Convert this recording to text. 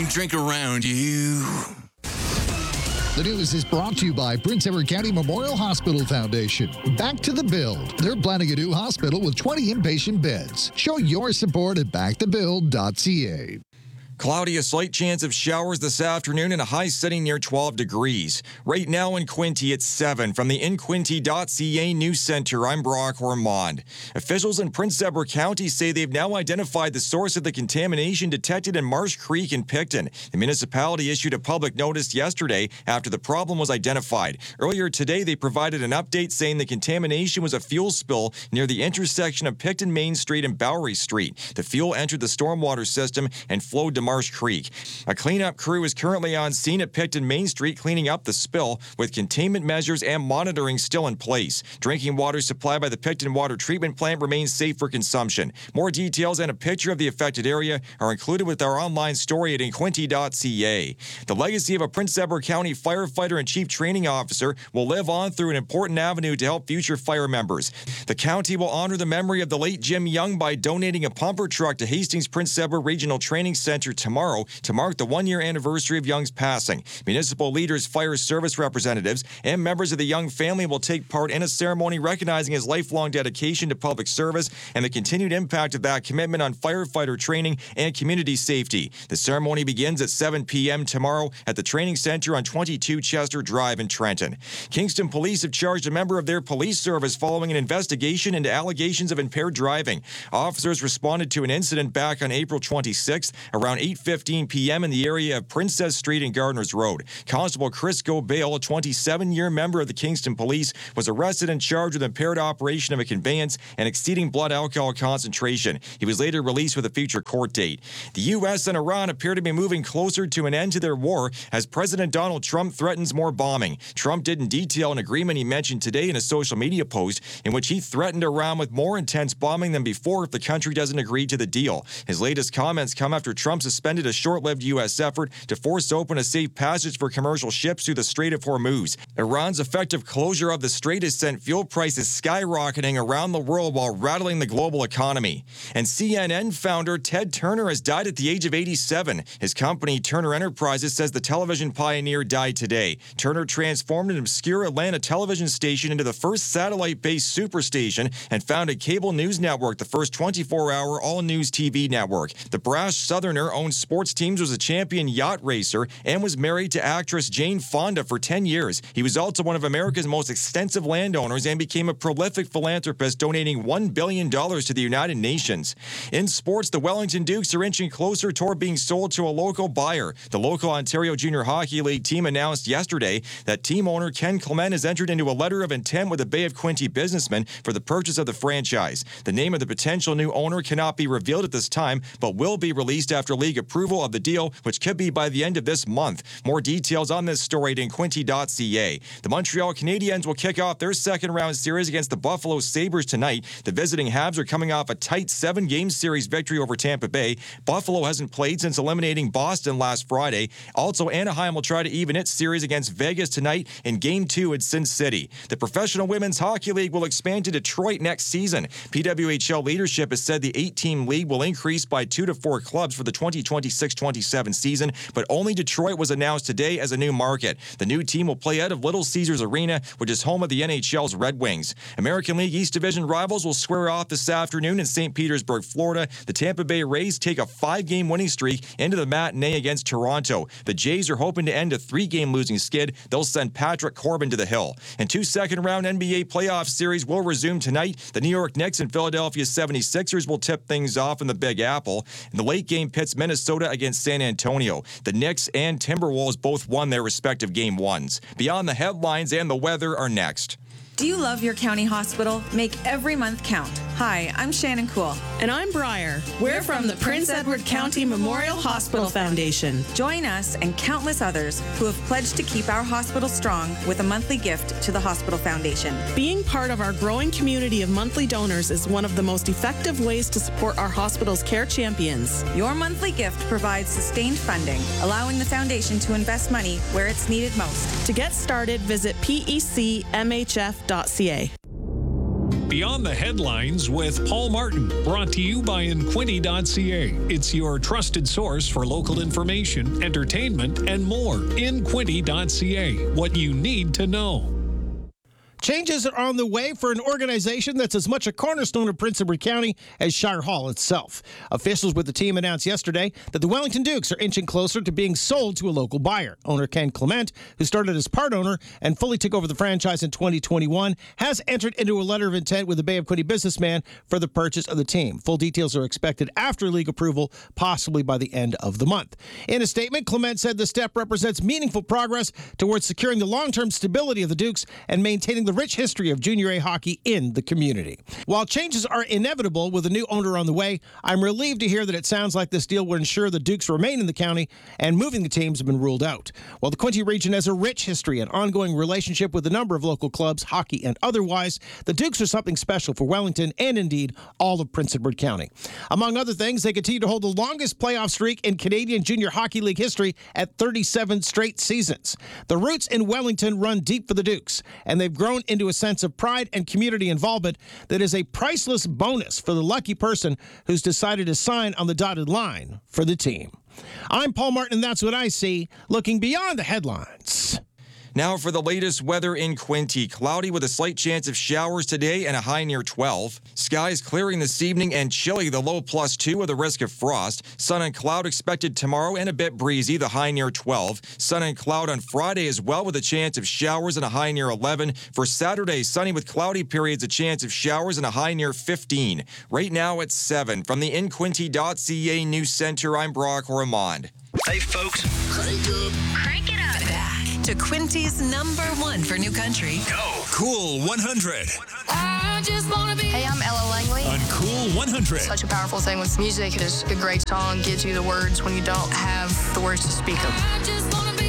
drink around you. The news is brought to you by Prince Edward County Memorial Hospital Foundation. Back to the Build. They're planning a new hospital with 20 inpatient beds. Show your support at backtobuild.ca. Cloudy, a slight chance of showers this afternoon and a high sitting near 12 degrees. Right now in Quinte, it's 7. From the InQuinte.ca News Center, I'm Brock Ormond. Officials in Prince Edward County say they've now identified the source of the contamination detected in Marsh Creek in Picton. The municipality issued a public notice yesterday after the problem was identified. Earlier today, they provided an update saying the contamination was a fuel spill near the intersection of Picton Main Street and Bowery Street. The fuel entered the stormwater system and flowed to Marsh Creek. A cleanup crew is currently on scene at Picton Main Street cleaning up the spill, with containment measures and monitoring still in place. Drinking water supplied by the Picton Water Treatment Plant remains safe for consumption. More details and a picture of the affected area are included with our online story at inquinte.ca. The legacy of a Prince Edward County firefighter and chief training officer will live on through an important avenue to help future fire members. The county will honor the memory of the late Jim Young by donating a pumper truck to Hastings Prince Edward Regional Training Center tomorrow to mark the one-year anniversary of Young's passing. Municipal leaders, fire service representatives, and members of the Young family will take part in a ceremony recognizing his lifelong dedication to public service and the continued impact of that commitment on firefighter training and community safety. The ceremony begins at 7 p.m. tomorrow at the Training Center on 22 Chester Drive in Trenton. Kingston Police have charged a member of their police service following an investigation into allegations of impaired driving. Officers responded to an incident back on April 26th around 8:15 p.m. in the area of Princess Street and Gardners Road. Constable Chris Gobale, a 27-year member of the Kingston Police, was arrested and charged with impaired operation of a conveyance and exceeding blood alcohol concentration. He was later released with a future court date. The U.S. and Iran appear to be moving closer to an end to their war as President Donald Trump threatens more bombing. Trump didn't detail an agreement he mentioned today in a social media post in which he threatened Iran with more intense bombing than before if the country doesn't agree to the deal. His latest comments come after Trump suspended a short-lived U.S. effort to force open a safe passage for commercial ships through the Strait of Hormuz. Iran's effective closure of the strait has sent fuel prices skyrocketing around the world while rattling the global economy. And CNN founder Ted Turner has died at the age of 87. His company, Turner Enterprises, says the television pioneer died today. Turner transformed an obscure Atlanta television station into the first satellite-based superstation and founded Cable News Network, the first 24-hour all-news TV network. The brash Southerner owned sports teams, was a champion yacht racer, and was married to actress Jane Fonda for 10 years. He was also one of America's most extensive landowners and became a prolific philanthropist, donating $1 billion to the United Nations. In sports, the Wellington Dukes are inching closer toward being sold to a local buyer. The local Ontario Junior Hockey League team announced yesterday that team owner Ken Clement has entered into a letter of intent with a Bay of Quinte businessman for the purchase of the franchise. The name of the potential new owner cannot be revealed at this time, but will be released after league approval of the deal, which could be by the end of this month. More details on this story at inquinte.ca. The Montreal Canadiens will kick off their second-round series against the Buffalo Sabres tonight. The visiting Habs are coming off a tight 7-game series victory over Tampa Bay. Buffalo hasn't played since eliminating Boston last Friday. Also, Anaheim will try to even its series against Vegas tonight in Game 2 at Sin City. The Professional Women's Hockey League will expand to Detroit next season. PWHL leadership has said the 8-team league will increase by 2 to 4 clubs for the 2026-27 season, but only Detroit was announced today as a new market. The new team will play out of Little Caesars Arena, which is home of the NHL's Red Wings. American League East Division rivals will square off this afternoon in St. Petersburg, Florida. The Tampa Bay Rays take a 5-game winning streak into the matinee against Toronto. The Jays are hoping to end a 3-game losing skid. They'll send Patrick Corbin to the hill. And 2 second-round NBA playoff series will resume tonight. The New York Knicks and Philadelphia 76ers will tip things off in the Big Apple. In the late game pits Minnesota against San Antonio. The Knicks and Timberwolves both won their respective Game 1s. Beyond the headlines and the weather are next. Do you love your county hospital? Make every month count. Hi, I'm Shannon Cool. And I'm Briar. We're from the Prince Edward County Memorial Hospital Foundation. Join us and countless others who have pledged to keep our hospital strong with a monthly gift to the Hospital Foundation. Being part of our growing community of monthly donors is one of the most effective ways to support our hospital's care champions. Your monthly gift provides sustained funding, allowing the foundation to invest money where it's needed most. To get started, visit pecmhf.ca. Beyond the Headlines with Paul Martin, brought to you by Inquinty.ca. It's your trusted source for local information, entertainment, and more. Inquinty.ca, what you need to know. Changes are on the way for an organization that's as much a cornerstone of Prince Edward County as Shire Hall itself. Officials with the team announced yesterday that the Wellington Dukes are inching closer to being sold to a local buyer. Owner Ken Clement, who started as part owner and fully took over the franchise in 2021, has entered into a letter of intent with the Bay of Quinte businessman for the purchase of the team. Full details are expected after league approval, possibly by the end of the month. In a statement, Clement said the step represents meaningful progress towards securing the long-term stability of the Dukes and maintaining the rich history of Junior A hockey in the community. While changes are inevitable with a new owner on the way, I'm relieved to hear that it sounds like this deal will ensure the Dukes remain in the county and moving the teams have been ruled out. While the Quinte region has a rich history and ongoing relationship with a number of local clubs, hockey and otherwise, the Dukes are something special for Wellington and indeed all of Prince Edward County. Among other things, they continue to hold the longest playoff streak in Canadian Junior Hockey League history at 37 straight seasons. The roots in Wellington run deep for the Dukes, and they've grown into a sense of pride and community involvement that is a priceless bonus for the lucky person who's decided to sign on the dotted line for the team. I'm Paul Martin, and that's what I see, looking beyond the headlines. Now for the latest weather in Quinte. Cloudy with a slight chance of showers today and a high near 12. Skies clearing this evening and chilly, the low +2 with a risk of frost. Sun and cloud expected tomorrow and a bit breezy, the high near 12. Sun and cloud on Friday as well with a chance of showers and a high near 11. For Saturday, sunny with cloudy periods, a chance of showers and a high near 15. Right now it's 7. From the Inquinty.ca News Center, I'm Brock Ormond. Hey folks, crank it up. Back to Quinty's #1 for new country. Go. Cool 100. I just wanna be. Hey, I'm Ella Langley. On Cool 100. Such a powerful thing with music. It is a great song. Gives you the words when you don't have the words to speak them. I just wanna be